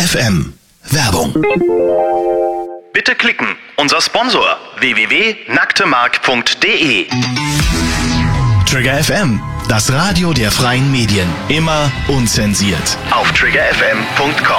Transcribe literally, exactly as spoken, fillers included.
F M. Werbung. Bitte klicken. Unser Sponsor w w w punkt nacktemark punkt de. Trigger F M, das Radio der freien Medien. Immer unzensiert. Auf trigger f m punkt com.